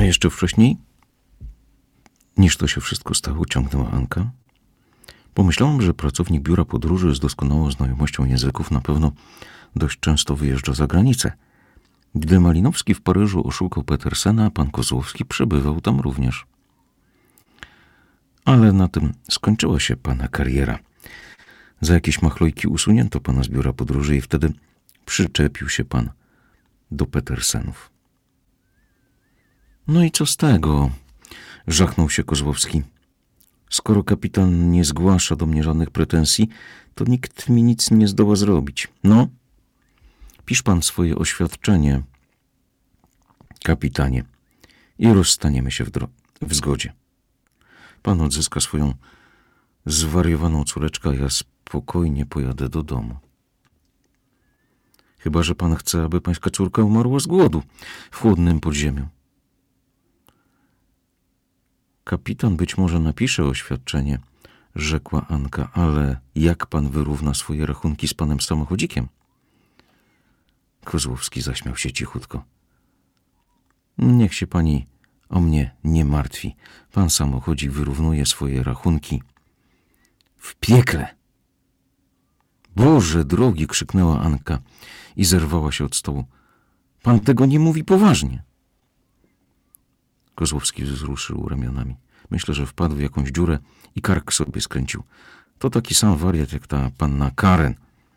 A jeszcze wcześniej, niż to się wszystko stało, ciągnęła Anka, pomyślałam, że pracownik biura podróży z doskonałą znajomością języków na pewno dość często wyjeżdża za granicę. Gdy Malinowski w Paryżu oszukał Petersena, pan Kozłowski przebywał tam również. Ale na tym skończyła się pana kariera. Za jakieś machlojki usunięto pana z biura podróży i wtedy przyczepił się pan do Petersenów. No i co z tego? Żachnął się Kozłowski. Skoro kapitan nie zgłasza do mnie żadnych pretensji, to nikt mi nic nie zdoła zrobić. No, pisz pan swoje oświadczenie, kapitanie, i rozstaniemy się w zgodzie. Pan odzyska swoją zwariowaną córeczkę, a ja spokojnie pojadę do domu. Chyba że pan chce, aby pańska córka umarła z głodu w chłodnym podziemiu. Kapitan być może napisze oświadczenie, rzekła Anka, ale jak pan wyrówna swoje rachunki z panem samochodzikiem? Kozłowski zaśmiał się cichutko. Niech się pani o mnie nie martwi. Pan samochodzik wyrównuje swoje rachunki w piekle. Boże drogi, krzyknęła Anka i zerwała się od stołu. Pan tego nie mówi poważnie. Kozłowski wzruszył ramionami. Myślę, że wpadł w jakąś dziurę i kark sobie skręcił. To taki sam wariat jak ta panna Karen.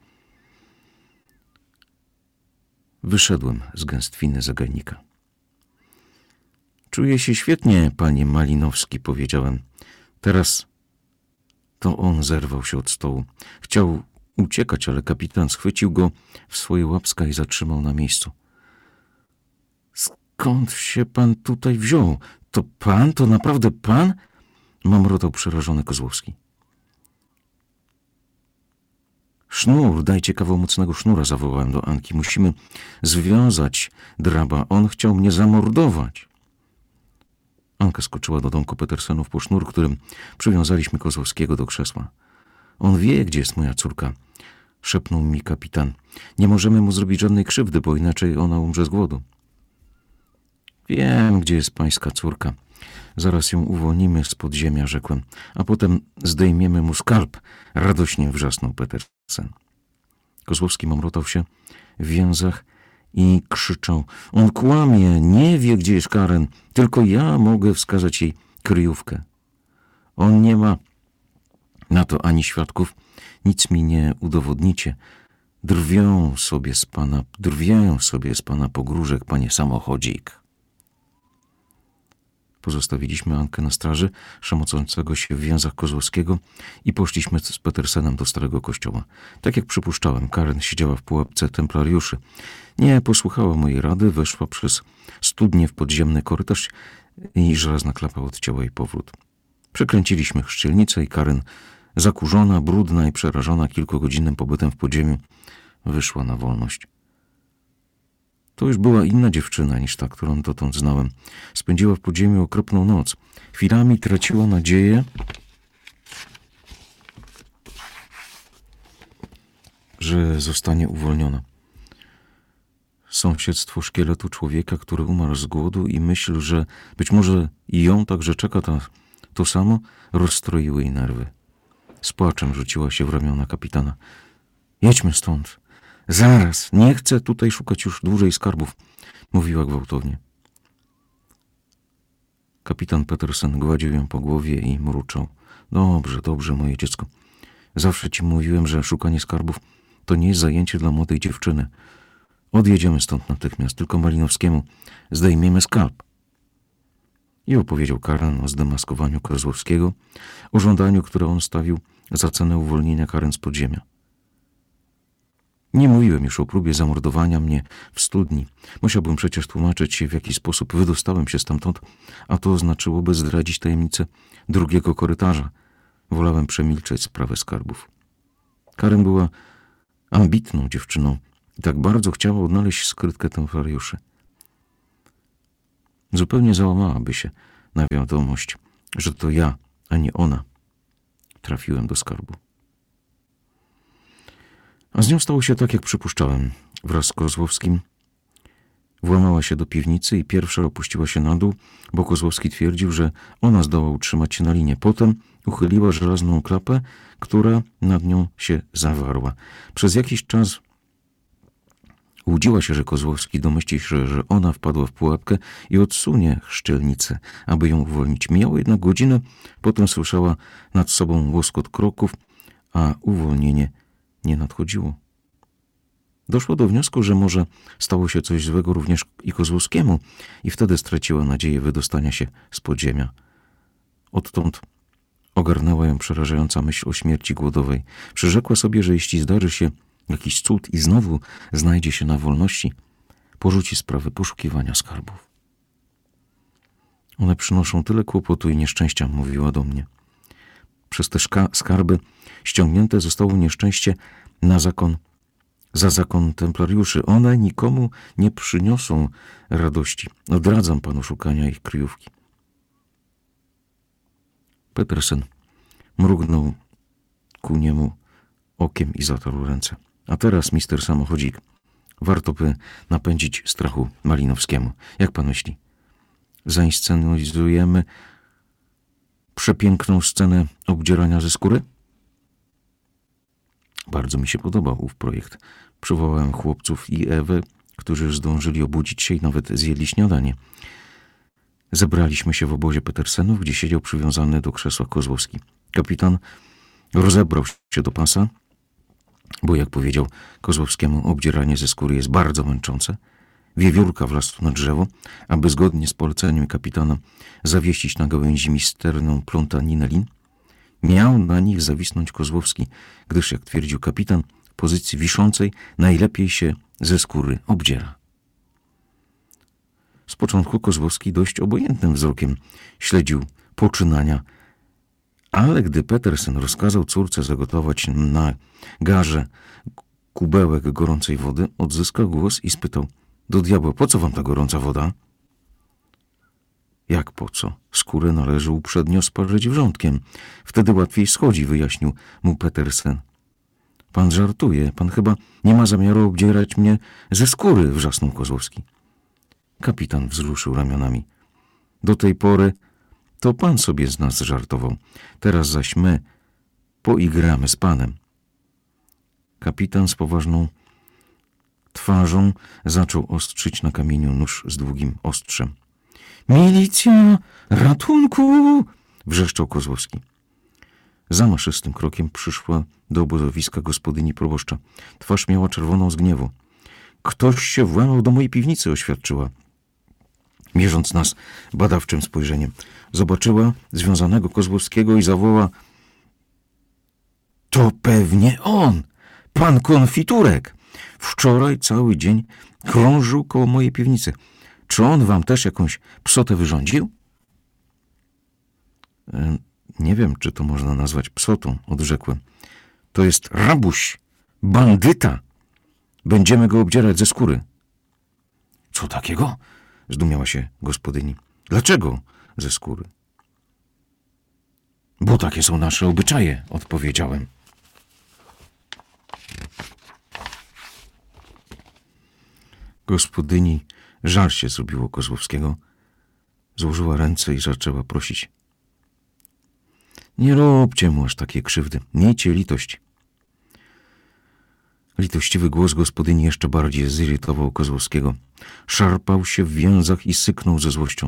Wyszedłem z gęstwiny zagajnika. Czuję się świetnie, panie Malinowski, powiedziałem. Teraz to on zerwał się od stołu. Chciał uciekać, ale kapitan schwycił go w swoje łapska i zatrzymał na miejscu. Skąd się pan tutaj wziął? To pan? To naprawdę pan? Mamrotał przerażony Kozłowski. Sznur, dajcie kawał mocnego sznura, zawołałem do Anki. Musimy związać draba. On chciał mnie zamordować. Anka skoczyła do domku Petersenów po sznur, którym przywiązaliśmy Kozłowskiego do krzesła. On wie, gdzie jest moja córka, szepnął mi kapitan. Nie możemy mu zrobić żadnej krzywdy, bo inaczej ona umrze z głodu. Wiem, gdzie jest pańska córka. Zaraz ją uwolnimy z podziemia, rzekłem, a potem zdejmiemy mu skarb, radośnie wrzasnął Petersen. Kozłowski mamrotał się w więzach i krzyczał. On kłamie, nie wie, gdzie jest Karen, tylko ja mogę wskazać jej kryjówkę. On nie ma na to ani świadków, nic mi nie udowodnicie. Drwią sobie z pana pogróżek, panie samochodzik. Pozostawiliśmy Ankę na straży, szamocącego się w więzach Kozłowskiego i poszliśmy z Petersenem do starego kościoła. Tak jak przypuszczałem, Karen siedziała w pułapce templariuszy. Nie posłuchała mojej rady, weszła przez studnię w podziemny korytarz i żelazna klapa odcięła jej powrót. Przekręciliśmy chrzcielnicę i Karen, zakurzona, brudna i przerażona kilkugodzinnym pobytem w podziemiu, wyszła na wolność. To już była inna dziewczyna niż ta, którą dotąd znałem. Spędziła w podziemiu okropną noc. Chwilami traciła nadzieję, że zostanie uwolniona. Sąsiedztwo szkieletu człowieka, który umarł z głodu i myśl, że być może i ją także czeka to samo, rozstroiły jej nerwy. Z płaczem rzuciła się w ramiona kapitana. Jedźmy stąd. Zaraz, nie chcę tutaj szukać już dłużej skarbów, mówiła gwałtownie. Kapitan Petersen gładził ją po głowie i mruczał. Dobrze, dobrze, moje dziecko. Zawsze ci mówiłem, że szukanie skarbów to nie jest zajęcie dla młodej dziewczyny. Odjedziemy stąd natychmiast, tylko Malinowskiemu zdejmiemy skarb. I opowiedział Karen o zdemaskowaniu Kozłowskiego, o żądaniu, które on stawił za cenę uwolnienia Karen z podziemia. Nie mówiłem już o próbie zamordowania mnie w studni. Musiałbym przecież tłumaczyć się, w jaki sposób wydostałem się stamtąd, a to znaczyłoby zdradzić tajemnicę drugiego korytarza. Wolałem przemilczeć sprawę skarbów. Karen była ambitną dziewczyną i tak bardzo chciała odnaleźć skrytkę templariuszy. Zupełnie załamałaby się na wiadomość, że to ja, a nie ona, trafiłem do skarbu. A z nią stało się tak, jak przypuszczałem. Wraz z Kozłowskim Włamała się do piwnicy i pierwsza opuściła się na dół, bo Kozłowski twierdził, że ona zdoła utrzymać się na linie. Potem uchyliła żelazną klapę, która nad nią się zawarła. Przez jakiś czas łudziła się, że Kozłowski domyśli się, że ona wpadła w pułapkę i odsunie szczelnicę, aby ją uwolnić. Mijało jednak godzinę, potem słyszała nad sobą łoskot kroków, a uwolnienie nie nadchodziło. Doszło do wniosku, że może stało się coś złego również i Kozłowskiemu i wtedy straciła nadzieję wydostania się z podziemia. Odtąd ogarnęła ją przerażająca myśl o śmierci głodowej. Przyrzekła sobie, że jeśli zdarzy się jakiś cud i znowu znajdzie się na wolności, porzuci sprawę poszukiwania skarbów. One przynoszą tyle kłopotu i nieszczęścia, mówiła do mnie. Przez te skarby ściągnięte zostało nieszczęście za zakon templariuszy. One nikomu nie przyniosą radości. Odradzam panu szukania ich kryjówki. Petersen mrugnął ku niemu okiem i zatarł ręce. A teraz, mister Samochodzik, warto by napędzić strachu Malinowskiemu. Jak pan myśli? Zainscenizujemy przepiękną scenę obdzierania ze skóry? Bardzo mi się podobał ów projekt. Przywołałem chłopców i Ewę, którzy zdążyli obudzić się i nawet zjedli śniadanie. Zebraliśmy się w obozie Petersenów, gdzie siedział przywiązany do krzesła Kozłowski. Kapitan rozebrał się do pasa, bo jak powiedział Kozłowskiemu, obdzieranie ze skóry jest bardzo męczące. Wiewiórka wlazł na drzewo, aby zgodnie z poleceniem kapitana zawiesić na gałęzi misterną plątaninę lin. Miał na nich zawisnąć Kozłowski, gdyż, jak twierdził kapitan, w pozycji wiszącej najlepiej się ze skóry obdziera. Z początku Kozłowski dość obojętnym wzrokiem śledził poczynania, ale gdy Petersen rozkazał córce zagotować na garze kubełek gorącej wody, odzyskał głos i spytał: do diabła, po co wam ta gorąca woda? Jak po co? Skórę należy uprzednio sparzyć wrzątkiem. Wtedy łatwiej schodzi, wyjaśnił mu Petersen. Pan żartuje, pan chyba nie ma zamiaru obdzierać mnie ze skóry, wrzasnął Kozłowski. Kapitan wzruszył ramionami. Do tej pory to pan sobie z nas żartował. Teraz zaś my poigramy z panem. Kapitan z poważną twarzą zaczął ostrzyć na kamieniu nóż z długim ostrzem. Milicja! Ratunku! Wrzeszczał Kozłowski. Za maszystym krokiem przyszła do obozowiska gospodyni proboszcza. Twarz miała czerwoną z gniewu. Ktoś się włamał do mojej piwnicy, oświadczyła, mierząc nas badawczym spojrzeniem. Zobaczyła związanego Kozłowskiego i zawołała: to pewnie on, pan konfiturek. Wczoraj cały dzień krążył koło mojej piwnicy. Czy on wam też jakąś psotę wyrządził? Nie wiem, czy to można nazwać psotą, odrzekłem. To jest rabuś, bandyta. Będziemy go obdzierać ze skóry. Co takiego? Zdumiała się gospodyni. Dlaczego ze skóry? Bo takie są nasze obyczaje, odpowiedziałem. Gospodyni żal się zrobiło Kozłowskiego. Złożyła ręce i zaczęła prosić. Nie róbcie mu aż takie krzywdy. Miejcie litość. Litościwy głos gospodyni jeszcze bardziej zirytował Kozłowskiego. Szarpał się w więzach i syknął ze złością.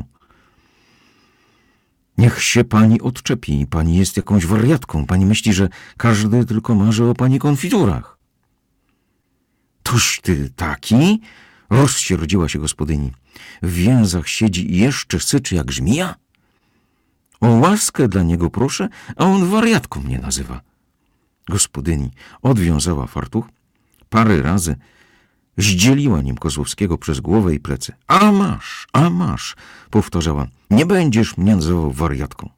Niech się pani odczepi. Pani jest jakąś wariatką. Pani myśli, że każdy tylko marzy o pani konfiturach. Toż ty taki? Rozsierdziła się gospodyni. W więzach siedzi i jeszcze syczy jak żmija? O łaskę dla niego proszę, a on wariatką mnie nazywa. Gospodyni odwiązała fartuch, parę razy zdzieliła nim Kozłowskiego przez głowę i plecy. A masz, powtarzała, nie będziesz mnie nazywał wariatką.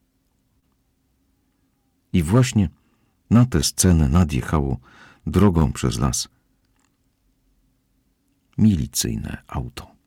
I właśnie na tę scenę nadjechało drogą przez las milicyjne auto.